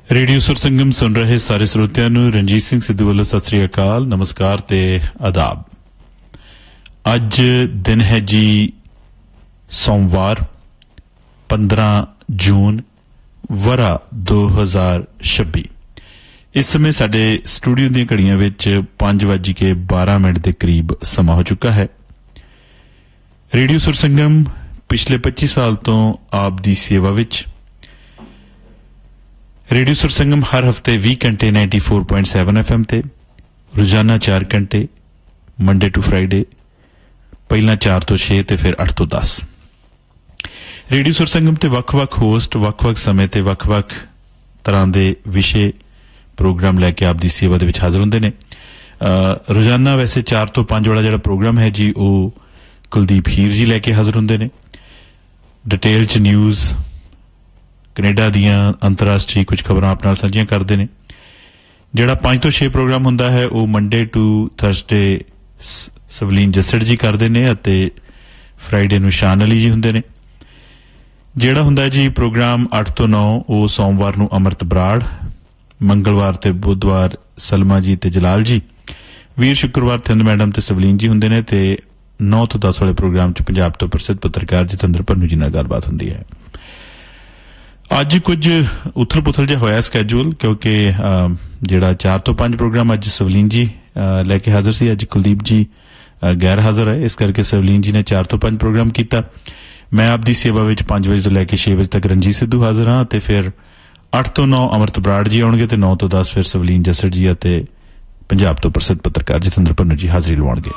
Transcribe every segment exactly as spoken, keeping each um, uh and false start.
Radio सुर संगम सुन रहे सारे श्रोतियां नूं रणजीत सिंह सिद्धू वालों सत श्री अकाल, नमस्कार ते आदाब। अज दिन है जी सोमवार पंद्रह जून वरा दो हज़ार छब्बी। इस समय साडे स्टूडियो दी घड़ियां विच पांच वज के बारह मिनट के करीब समा हो चुका है। रेडियो सुर संगम पिछले पच्चीस साल तो आप दी सेवा विच। रेडियो सुर संगम हर हफ्ते बीस घंटे चौरानवे पॉइंट सात एफ एम ते रोजाना चार घंटे मंडे टू फ्राइडे, पहला चार तो छे ते फिर अठ तो दस। रेडियो सुर संगम ते वख-वख होस्ट वख-वख समय ते वख-वख तरह दे विषय प्रोग्राम लैके आप दी सेवा दे विच हाजिर हुंदे ने। रोजाना वैसे चार तो पांच वाला जिहड़ा प्रोग्राम है जी वो कुलदीप हीर जी लैके हाजिर हुंदे ने। डिटेल च न्यूज़ कनेडा दियां अंतरराष्ट्रीय कुछ खबरां आप नाल साझियां करदे ने। जिहड़ा पांच तो छे प्रोग्राम हुंदा है वो मंडे टू थर्सडे सवलीन जस्सड़ जी करदे ने अते फ्राइडे नूं शान अली जी हुंदे ने। जिहड़ा हुंदा जी प्रोग्राम अठ तो नौ वो सोमवार नूं अमृत बराड़, मंगलवार ते बुधवार सलमा जी ते जलाल जी, वीर शुक्रवार थिंद मैडम ते सवलीन जी हुंदे ने ते नौ तो दस वाले प्रोग्राम च पंजाब तो प्रसिद्ध पत्रकार जतिंदर भन्नू जी नाल गलबात हुंदी है। अज कुछ उथल पुथल जिहा होया स्कैजूल, क्योंकि जिहड़ा चार तो पांच प्रोग्राम अज सवलीन जी लैके हाजिर सी, अज कुलदीप जी गैर हाजिर है, इस करके सवलीन जी ने चार तो पांच प्रोग्राम किया। मैं आपकी सेवा में पांच बजे तो लैके छे बजे तक रणजीत सिद्धू हाजिर हाँ, तो फिर अठ तो नौ अमृत बराड़ जी आउणगे ते नौ तो दस फिर सवलीन जस्सड़ जी अते पंजाब तो प्रसिद्ध पत्रकार जतिंदर भन्नू जी हाजिरी लवाउणगे।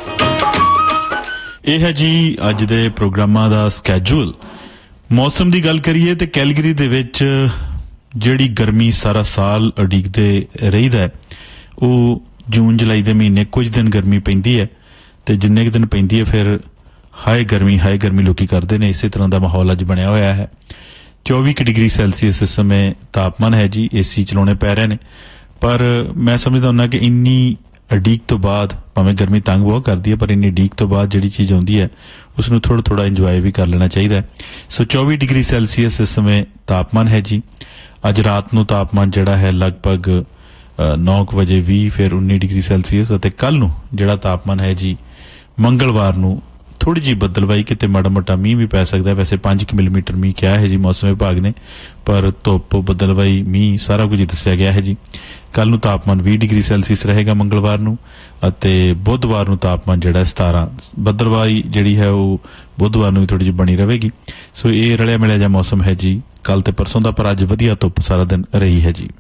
यह है जी अज दे प्रोग्रामां दा स्कैजूल। मौसम की गल करिए तो कैलगरी दे विच जिहड़ी गर्मी सारा साल उडीकदे रहीदा है वो जून जुलाई दे महीने कुछ दिन गर्मी पैंदी है ते जिन्ने दिन पैंदी है फिर हाय गर्मी हाय गर्मी लोकी करते हैं। इस तरह का माहौल अज बनया होया है। चौबीस डिग्री सैल्सीयस इस समय तापमान है जी। एसी चलाने पै रहे ने, पर मैं समझदा हुंदा कि इन्नी अडीक तो बाद भावें गर्मी तंग बहुत करती है पर इन्नी अडीक तो बाद जिहड़ी चीज़ आउंदी है उसनूं थोड़ा थोड़ा इंजॉय भी कर लेना चाहिए। सो चौबीस डिग्री सैल्सीयस इस समय तापमान है जी। अज रात नूं तापमान जिहड़ा है लगभग नौ बजे भी फिर उन्नी डिग्री सैल्सीयस अते कल नूं जिहड़ा तापमान है जी मंगलवार नूं थोड़ी जी बदलवाई किते माड़ा मोटा मीह भी पै सकता है। वैसे पांच किलोमीटर मीह क्या है जी मौसम विभाग ने, पर धुप बदलवाई मीह सारा कुछ दस्सिया गया है जी। कल नूं तापमान बीस डिग्री सैल्सीयस रहेगा मंगलवार नूं अते बुधवार नूं तापमान जिहड़ा सतारह, बदलवाई जिहड़ी है वो बुधवार नूं भी थोड़ी जी बनी रहेगी। सो ये रलिया मिलिया जिहा मौसम है जी कल ते परसों दा, पर अज वधिया धुप सारा दिन रही है जी।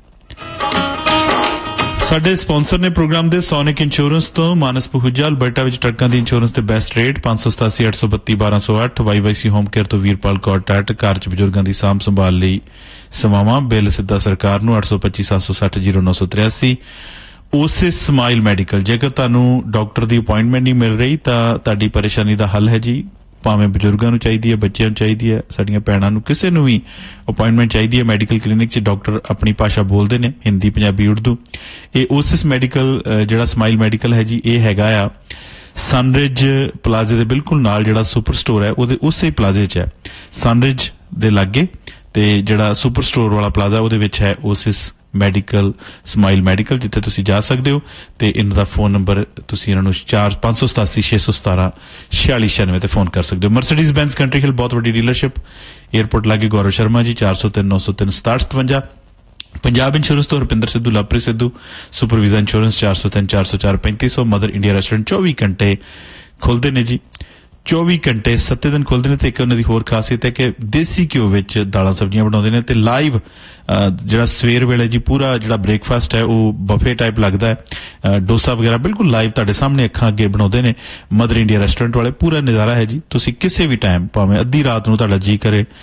साडे स्पॉन्सर ने प्रोग्राम दे सोनिक इंश्योरेंस तो मानस पहुजा अल्बर्टा विच ट्रकां दी इंश्योरेंस ते बेस्ट रेट पांच सौ सतासी अठ सौ बत्ती बारह सौ अठ। वाईवाईसी होम केयर तो वीरपाल कौर टैट घर च बजुर्गों की सांभ संभाल लई सवावां बिल सीधा सरकार नूं अठ सौ पच्ची सत्त सौ सठ जीरो नौ सौ तिरासी। ओसिस स्माइल मैडिकल, जेकर तुहानूं डॉक्टर की अपॉइंटमेंट नहीं मिल रही तो तुहाडी परेशानी का हल है जी। भावें बजुर्गों नूं चाहिदी है, बच्चों नूं चाहिदी है, साडीआं भैणां नूं किसी नूं भी अपॉइंटमेंट चाहिदी है। मैडिकल क्लिनिक च डॉक्टर अपनी भाषा बोलते हैं, हिंदी पंजाबी उर्दू। ये ओसिस मैडिकल जिहड़ा स्माइल मैडिकल है जी ये हैगा आ सनरिज प्लाजे दे बिल्कुल नाल जिहड़ा सुपर स्टोर है उहदे उसे प्लाजे च है, सनरिज दे लागे ते जिहड़ा सुपर स्टोर वाला प्लाजा उहदे विच है ओसिस मैडिकल स्माइल मैडिकल, जिथे तुसी जा सकते हो। तो इन्हां दा फोन नंबर तुसी इन्हां नूं चार पांच सौ सतासी छे सौ सतारा छियाली छियानवे ते फोन कर सकते हो। मर्सिडीज बेंज कंट्री हिल बहुत वड्डी डीलरशिप, एयरपोर्ट लागे गौरव शर्मा जी चार सौ तीन नौ सौ तीन सताहठ सतवंजा। पंजाब इंश्योरेंस तो रुपिंदर सिद्धू लवप्रीत सिद्धू। सुपरविजन इंश्योरेंस चार सौ तीन चार सौ चार पैंती सौ। मदर इंडिया रेस्टोरेंट चौबीस घंटे खुलते ने जी, चौबीस घंटे सत्ते दिन खुलते हैं। तो एक उन्होंने होर खासियत है कि देसी घ्यो विच दालां सब्जियां बनाते हैं। तो लाइव जिहड़ा सवेर वेले जी पूरा जिहड़ा ब्रेकफास्ट है वो बफे टाइप लगता है, डोसा वगैरह बिल्कुल लाइव तुहाडे सामने अखां अगे बनाते हैं। मदर इंडिया रेस्टोरेंट वाले पूरा नज़ारा है जी। तुसीं किसी भी टाइम भावें अद्धी रात नूं तुहाडा जी करे